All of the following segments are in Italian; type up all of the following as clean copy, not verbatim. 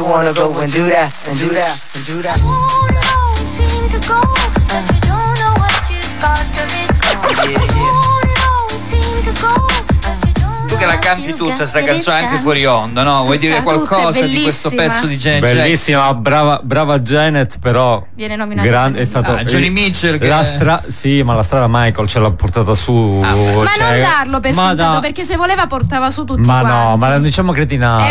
wanna go and do that, and do that, and do that. Oh no, seem to go, but you don't know what you've got till it's gone. Yeah, yeah. Oh no, seem to go. Tu che la canti tutta sta canzone anche fuori onda, no? Vuoi dire qualcosa di questo pezzo di Janet Jackson? Bellissima, brava Janet, però viene nominato grande, è stato Johnny Mitchell che sì, ma la strada Michael ce l'ha portata su. Ma non darlo per scontato, perché se voleva portava su tutti quanti. No, ma non diciamo cretinate. È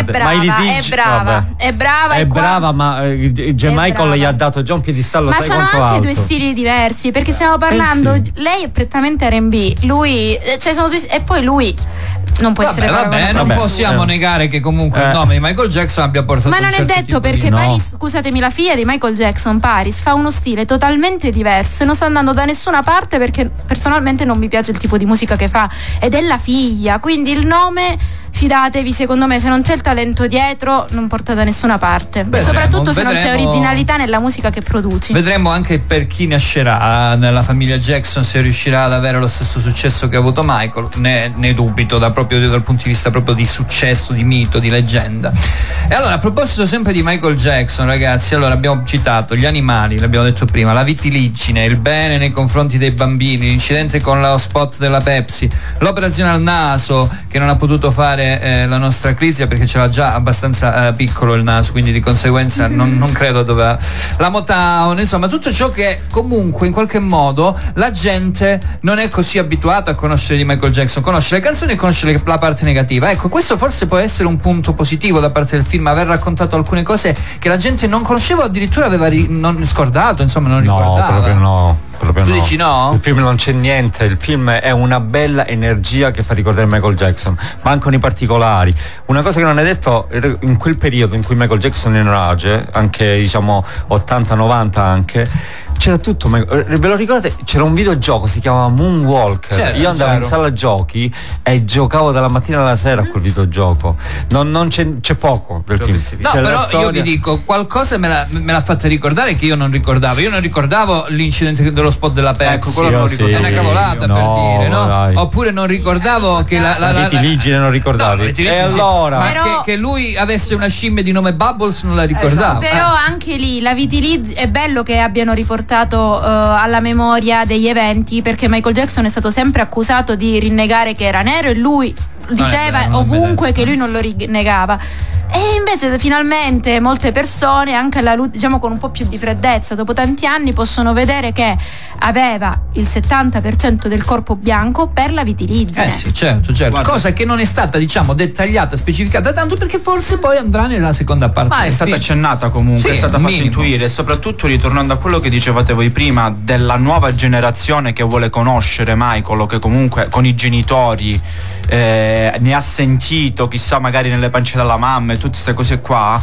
brava, è brava, ma Michael gli ha dato già un piedistallo, sai quanto alto. Ma sono anche due stili diversi, perché stiamo parlando lei è prettamente R&B, lui sono due, e poi lui non può essere non possiamo negare che comunque il nome di Michael Jackson abbia portato ma non è detto, perché Paris, scusatemi, la figlia di Michael Jackson, Paris, fa uno stile totalmente diverso e non sta andando da nessuna parte, perché personalmente non mi piace il tipo di musica che fa, ed è la figlia, quindi il nome, fidatevi, secondo me se non c'è il talento dietro non porta da nessuna parte. Soprattutto se non c'è originalità nella musica che produci. Vedremo anche per chi nascerà nella famiglia Jackson, se riuscirà ad avere lo stesso successo che ha avuto Michael. Ne dubito, proprio dal punto di vista proprio di successo, di mito, di leggenda. E allora, a proposito sempre di Michael Jackson, ragazzi, allora abbiamo citato gli animali, l'abbiamo detto prima, la vitiligine, il bene nei confronti dei bambini, l'incidente con lo spot della Pepsi, l'operazione al naso che non ha potuto fare la nostra Crizia perché ce l'ha già abbastanza piccolo il naso, quindi di conseguenza non credo doveva, la Motown, insomma tutto ciò che comunque in qualche modo la gente non è così abituata a conoscere di Michael Jackson, conosce le canzoni e conosce la parte negativa. Ecco, questo forse può essere un punto positivo da parte del film, aver raccontato alcune cose che la gente non conosceva o addirittura aveva non scordato, insomma non ricordava. No, proprio no. Tu dici no? Il film non c'è niente, il film è una bella energia che fa ricordare Michael Jackson, mancano i particolari. Una cosa che non è detto, in quel periodo in cui Michael Jackson era in rage, anche diciamo 80-90 anche, c'era tutto. Ve lo ricordate? C'era un videogioco, si chiamava Moonwalker. Io andavo in sala giochi e giocavo dalla mattina alla sera a quel videogioco. Non c'è poco del film. No, però io vi dico, qualcosa me l'ha fatta ricordare che io non ricordavo. Io non ricordavo l'incidente dello spot della Pepsi. Ecco, quello non lo ricordavo. È una cavolata, per dire, no? Dai. Oppure non ricordavo che la vitiligine non ricordavi. E allora? Ma però, che lui avesse una scimmia di nome Bubbles non la ricordavo. Però anche lì la vitiligine è bello che abbiano riportato alla memoria degli eventi, perché Michael Jackson è stato sempre accusato di rinnegare che era nero e lui diceva ovunque che lui non lo rinnegava. E invece finalmente molte persone, anche alla luce, diciamo con un po' più di freddezza, dopo tanti anni possono vedere che aveva il 70% del corpo bianco per la vitiligine. Sì, certo. Guarda. Cosa che non è stata, diciamo, dettagliata, specificata tanto, perché forse poi andrà nella seconda parte. Ma è stata accennata comunque, è stata fatta intuire, e soprattutto ritornando a quello che dicevate voi prima della nuova generazione che vuole conoscere Michael, o che comunque con i genitori ne ha sentito, chissà, magari nelle pance della mamma e tutte queste cose qua,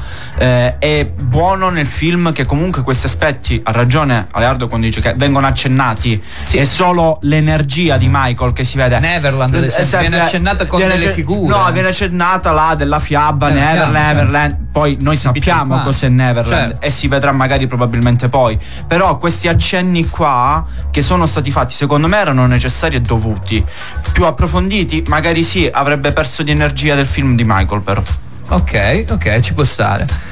è buono nel film che comunque questi aspetti, ha ragione Aleardo quando dice che vengono accennati, è solo l'energia di Michael che si vede. Neverland ad esempio, viene accennata con delle figure. No, viene accennata là della fiaba Neverland, poi noi sappiamo cos'è Neverland, certo. E si vedrà magari probabilmente poi, però questi accenni qua che sono stati fatti secondo me erano necessari e dovuti. Più approfonditi magari sì, avrebbe perso di energia del film di Michael, però. Ok, ci può stare.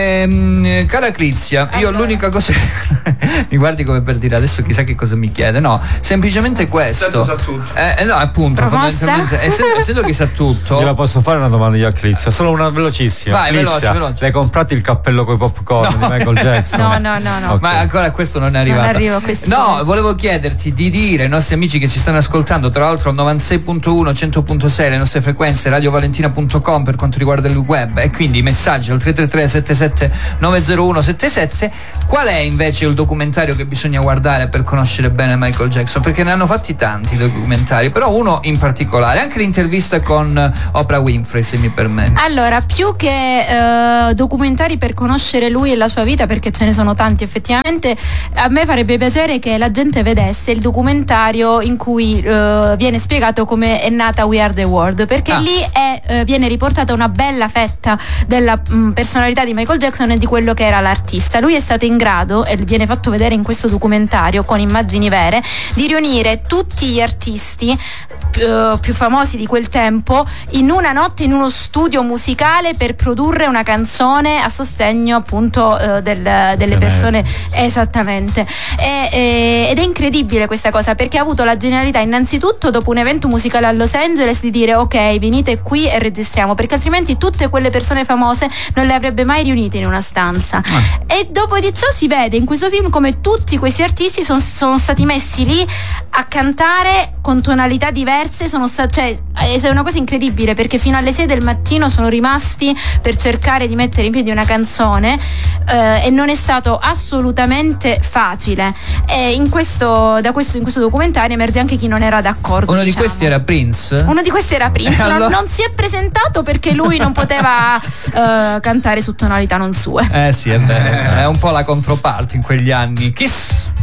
Cara Crizia, io l'unica cosa mi guardi come per dire adesso chissà che cosa mi chiede. No, semplicemente questo. Sa tutto. No, appunto, fondamentalmente essendo che sa tutto. Io la posso fare una domanda io a Crizia, solo una velocissima. Vai, Crizia, veloce. L'hai comprato il cappello coi popcorn di Michael Jackson? No. Okay. Ma ancora questo non è arrivato. Non arrivo a questo. No, volevo chiederti di dire ai nostri amici che ci stanno ascoltando, tra l'altro al 96.1, 100.6, le nostre frequenze, radiovalentina.com per quanto riguarda il web, e quindi i messaggi al 333 90177, qual è invece il documentario che bisogna guardare per conoscere bene Michael Jackson? Perché ne hanno fatti tanti documentari, però uno in particolare, anche l'intervista con Oprah Winfrey, se mi permette. Allora, più che documentari per conoscere lui e la sua vita, perché ce ne sono tanti effettivamente, a me farebbe piacere che la gente vedesse il documentario in cui viene spiegato come è nata We Are The World, perché lì viene riportata una bella fetta della personalità di Michael Jackson e di quello che era l'artista. Lui è stato in grado, e viene fatto vedere in questo documentario con immagini vere, di riunire tutti gli artisti più famosi di quel tempo in una notte in uno studio musicale per produrre una canzone a sostegno appunto delle persone. Esattamente. Ed è incredibile questa cosa, perché ha avuto la genialità innanzitutto, dopo un evento musicale a Los Angeles, di dire ok, venite qui e registriamo, perché altrimenti tutte quelle persone famose non le avrebbe mai riunite in una stanza. E dopo di ciò si vede in questo film come tutti questi artisti sono stati messi lì a cantare con tonalità diverse, cioè è una cosa incredibile, perché fino alle 6 del mattino sono rimasti per cercare di mettere in piedi una canzone, e non è stato assolutamente facile. E in questo documentario emerge anche chi non era d'accordo. Uno di questi era Prince. Uno di questi era Prince. Non si è presentato perché lui non poteva cantare su tonalità non sue. Sì, è vero. È un po' la controparte in quegli anni. Kiss.